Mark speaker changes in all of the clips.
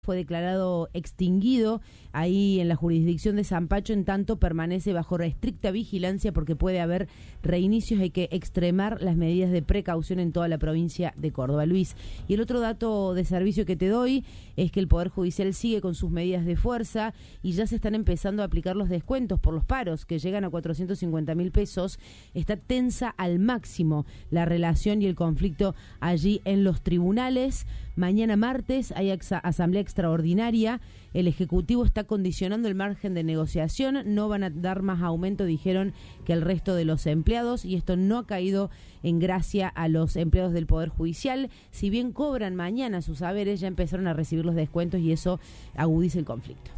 Speaker 1: fue declarado extinguido ahí en la jurisdicción de Zampacho, en tanto permanece bajo estricta vigilancia porque puede haber reinicios. Hay que extremar las medidas de precaución en toda la provincia de Córdoba. Luis, y el otro dato de servicio que te doy es que el Poder Judicial sigue con sus medidas de fuerza y ya se están empezando a aplicar los descuentos por los paros que llegan a 450.000 pesos. Está tensa al máximo la relación y el conflicto allí en los tribunales. Mañana martes hay asamblea extraordinaria. El Ejecutivo está condicionando el margen de negociación. No van a dar más aumento, dijeron, que el resto de los empleados, y esto no ha caído en gracia a los empleados del Poder Judicial. Si bien cobran mañana sus haberes, ya empezaron a recibir los descuentos y eso agudiza el conflicto.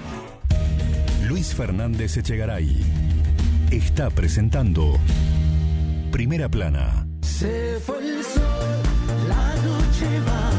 Speaker 2: Luis Fernández Echegaray está presentando Primera Plana.
Speaker 3: Se fue el sol, la noche va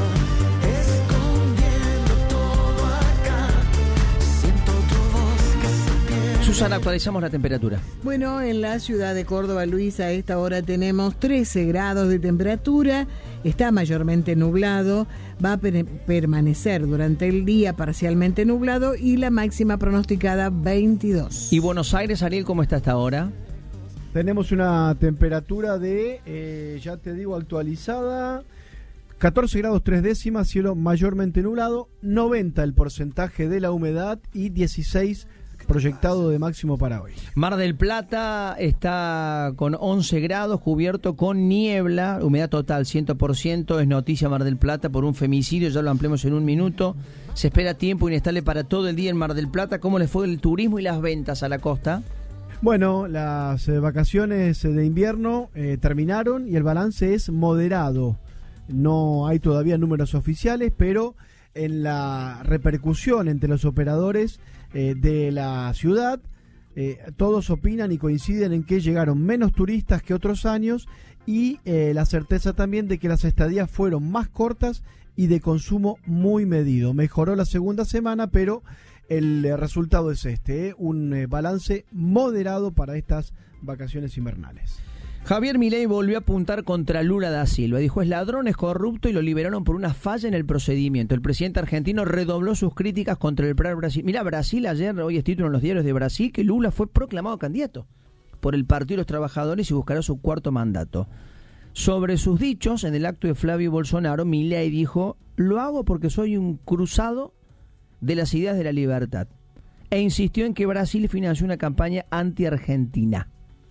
Speaker 3: escondiendo todo acá. Siento tu voz que se pierde.
Speaker 4: Susana, actualizamos la temperatura.
Speaker 5: Bueno, en la ciudad de Córdoba, Luis, a esta hora tenemos 13 grados de temperatura. Está mayormente nublado, va a permanecer durante el día parcialmente nublado y la máxima pronosticada 22.
Speaker 4: ¿Y Buenos Aires, Ariel, cómo está hasta ahora?
Speaker 6: Tenemos una temperatura de, ya te digo, actualizada, 14 grados 3 décimas, cielo mayormente nublado, 90 el porcentaje de la humedad y 16 proyectado de máximo para hoy.
Speaker 4: Mar del Plata está con 11 grados, cubierto con niebla, humedad total 100%, es noticia Mar del Plata por un femicidio, ya lo ampliamos en un minuto. Se espera tiempo inestable para todo el día en Mar del Plata. ¿Cómo les fue el turismo y las ventas a la costa?
Speaker 6: Bueno, las vacaciones de invierno terminaron y el balance es moderado. No hay todavía números oficiales, pero en la repercusión entre los operadores de la ciudad, todos opinan y coinciden en que llegaron menos turistas que otros años y la certeza también de que las estadías fueron más cortas y de consumo muy medido. Mejoró la segunda semana, pero el resultado es un balance moderado para estas vacaciones invernales.
Speaker 4: Javier Milei volvió a apuntar contra Lula da Silva. Dijo, es ladrón, es corrupto y lo liberaron por una falla en el procedimiento. El presidente argentino redobló sus críticas contra el Brasil. Mira, Brasil ayer, hoy es título en los diarios de Brasil, que Lula fue proclamado candidato por el Partido de los Trabajadores y buscará su cuarto mandato. Sobre sus dichos, en el acto de Flavio Bolsonaro, Milei dijo, lo hago porque soy un cruzado de las ideas de la libertad. E insistió en que Brasil financió una campaña anti-argentina.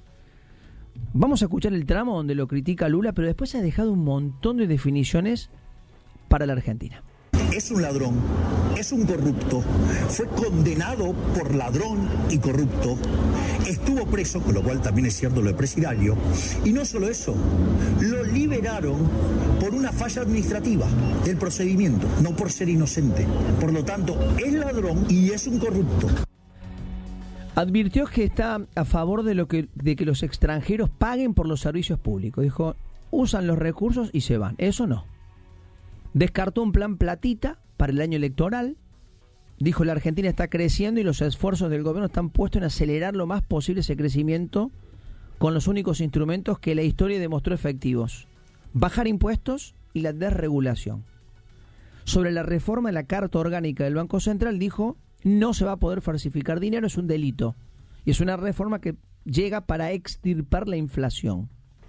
Speaker 4: Vamos a escuchar el tramo donde lo critica Lula, pero después ha dejado un montón de definiciones para la Argentina.
Speaker 7: Es un ladrón, es un corrupto, fue condenado por ladrón y corrupto, estuvo preso, con lo cual también es cierto lo de presidiario, y no solo eso, lo liberaron por una falla administrativa del procedimiento, no por ser inocente. Por lo tanto, es ladrón y es un corrupto.
Speaker 4: Advirtió que está a favor de que los extranjeros paguen por los servicios públicos. Dijo, usan los recursos y se van. Eso no. Descartó un plan platita para el año electoral. Dijo, la Argentina está creciendo y los esfuerzos del gobierno están puestos en acelerar lo más posible ese crecimiento con los únicos instrumentos que la historia demostró efectivos. Bajar impuestos y la desregulación. Sobre la reforma de la Carta Orgánica del Banco Central, dijo, no se va a poder falsificar dinero, es un delito. Y es una reforma que llega para extirpar la inflación.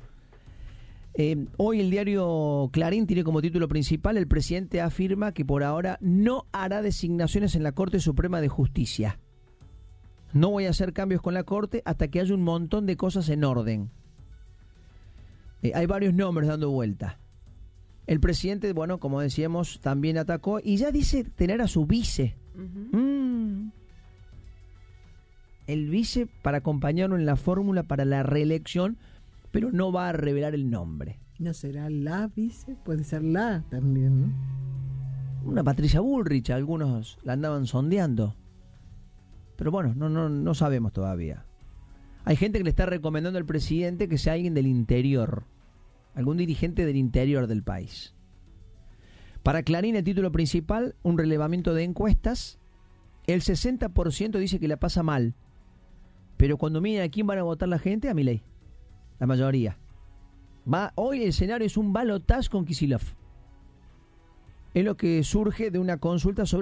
Speaker 4: Hoy el diario Clarín tiene como título principal, el presidente afirma que por ahora no hará designaciones en la Corte Suprema de Justicia. No voy a hacer cambios con la Corte hasta que haya un montón de cosas en orden. Hay varios nombres dando vuelta. El presidente, bueno, como decíamos, también atacó y ya dice tener a su vice. El vice para acompañarlo en la fórmula para la reelección, pero no va a revelar el nombre.
Speaker 5: ¿No será la vice? Puede ser la también, ¿no?
Speaker 4: Una Patricia Bullrich, algunos la andaban sondeando. Pero bueno, no sabemos todavía. Hay gente que le está recomendando al presidente que sea alguien del interior, algún dirigente del interior del país. Para Clarín, el título principal, un relevamiento de encuestas. El 60% dice que la pasa mal. Pero cuando miren a quién van a votar la gente, a Milei. La mayoría. Hoy el escenario es un balotaje con Kicillof. es lo que surge de una consulta sobre